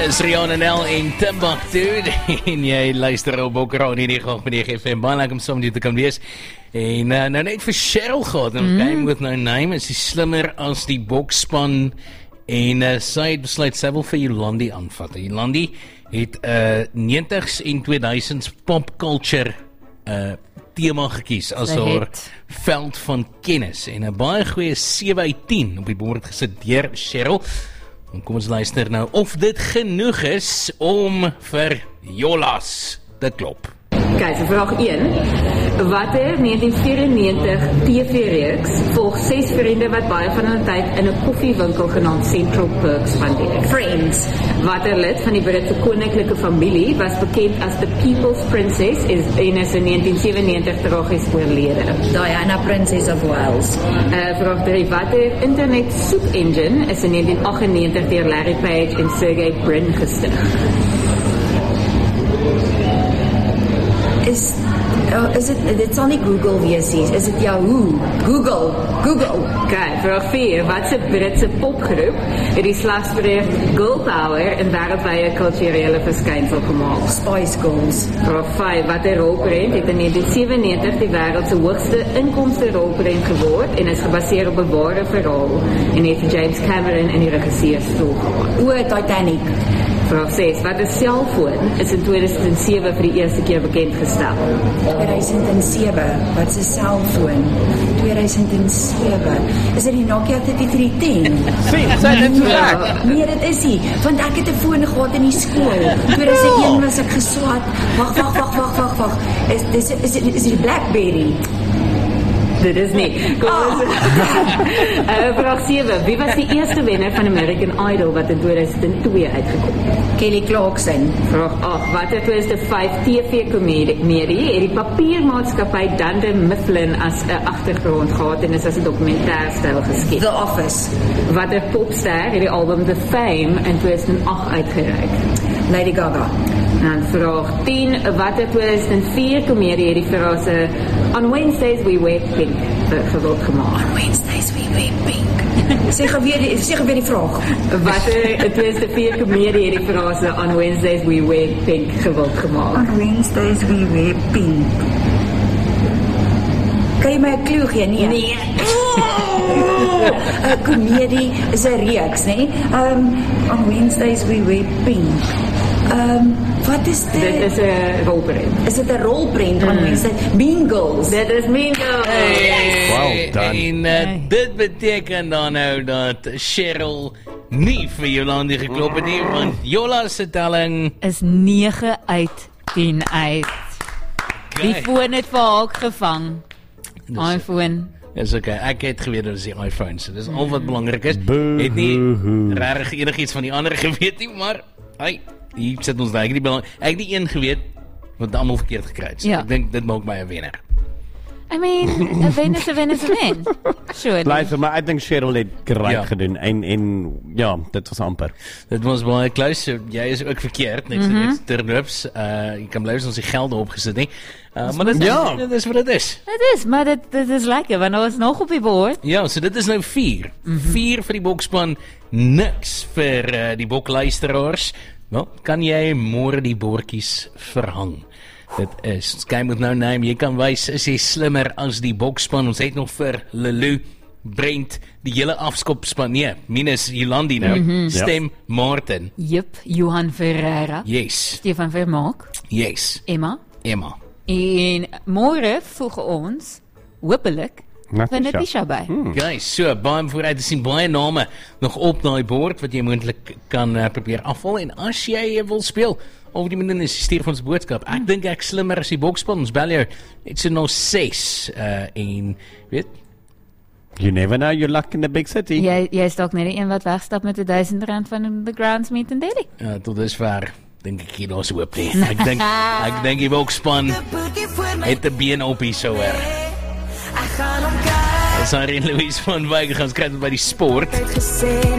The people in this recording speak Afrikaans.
Dis Rihanna Nel en Timbuktu en jy luister op Bokker in die 9 FM. Baie lekker om saam met jou te kan wees. En nou net vir Cheryl gehad en Game with No Name is die slimmer as die bokspan en sy het besluit sy wil vir Jolandi aanvat. Jolandi het 90s en 2000s pop culture tema gekies as haar veld van kennis en 'n baie goeie 7 uit 10 op die bord gesit deur Cheryl. En kom ons luister nou of dit genoeg is om vir Jolas te klop. Kijk, vraag 1. Watter 1994 TV-reeks volg 6 vriende wat baie van hulle tyd in 'n koffiewinkel genaamd Central Perk spandeer? Friends. Watter lid van die Britse koninklike familie was bekend as the People's Princess en is in 1997 tragies oorlede? Diana, Princess of Wales. Vraag 3. Watter internet soek engine is in 1998 deur Larry Page en Sergey Brin gestig? Dit sal nie Google wees nie. Is dit Yahoo? Google. Kijk, vraag 4. Wat is 'n Britse popgroep het die slagspreuk Girl Power in wêreldwye kulturele verskynsel gemaak? Spice Girls. Vraag 5. Watter rolprent het in 1997 die wêreld se hoogste inkomste rolprent geword en is gebaseer op 'n ware verhaal en het James Cameron in die regisseurstoel gehad? Titanic. Vraag 6. Wat 'n selfoon is in 2007 vir die eerste keer bekend gestel? 2007. Wat is 'n selfoon? 2007. Is dit die Nokia 3310? Sê dit reg. Nee, dit is nie. Want ek het 'n foon gehad in die skool. 2001 was ek geswat. Wag. Is dit BlackBerry? Dit is nie. Vraag 7. Wie was die eerste wenner van American Idol wat in 2002 uitgekom het? Kelly Clarkson. Vraag 8. Wat het 2005 TV-komedie het die papiermaatskappy Dunder Mifflin as 'n agtergrond gehad en is as 'n dokumentêrstyl geskep? The Office. Watter popster het die album The Fame in 2008 uitgereik? Lady Gaga. En vraag 10. Watter 2004 komedie het die frase On Wednesdays we wear pink gewild gemaak? On Wednesdays we wear pink. Zeg weer die vraag. Watter 2004 komedie het die frase On Wednesdays we wear pink gewild gemaak? On Wednesdays we wear pink. Kan jy my 'n klou gee? Nee. 'n komedie is 'n reeks, né? On Wednesdays we wear pink. Wat is dit? Dit is 'n rolprent. Is dit 'n rolprent on Wednesday? Mean Girls. Dit is Mean Girls. Well done. En dit beteken dan nou dat Cheryl nie vir Jolandi geklop het nie, want Jola se telling is 9 uit 10 uit. Die foon het vir haar gevang. iPhone. Dis okay. Ek het geweet dat is die iPhone, so dis al wat belangrik is. Het nie regtig enigiets van die ander geweet nie, maar hier sit ons daai die belang. Ek het die een geweet wat almal verkeerd gekry het. So ek dink dit maak my 'n wenner. I mean, 'n wen is 'n wen. Sure. Luister, maar ek dink Cheryl het reg gedoen en ja, dit was amper. Dit was baie close. So jy is ook verkeerd, net terloops. Jy kan bly ons die gelde opgesit nie. Maar dit is wat dit is. Dit is, maar dit is lekker want ons nog op die bord. Ja, so dit is nou 4. 4 vir die bokspan, niks vir die bokluisteraars. Wel, kan jy môre die bordjies verhang? Dit is Game with No Name. Jy kan wys is jy slimmer as die bokspan. Ons het nog vir Lulu, Brent, die hele afskopspan. Nee, minus Jolandi nou. Stem Martin. Jep, Johan Ferreira. Yes. Stefan Vermaak. Yes. Emma. En môre voeg ons hopelik Natasha by. Guys, so baie vooruit te sien, baie name nog op daai bord wat jy moontlik kan probeer afval. En as jy wil speel of die mense stuur ons boodskap. Ek dink ek slimmer as die bokspan. Ons bel jou net so nou 6 en weet you never know, you're luck in the big city. Jy is dalk net die een wat wegstap met R1000 van the Groundsmeet in Delhi. Ja, tot dusver dink ek hier los hoop nie. Ek dink die bokspan het 'n been op hier so hoor. Ons Louise van Wyk gaan skryf by die sport.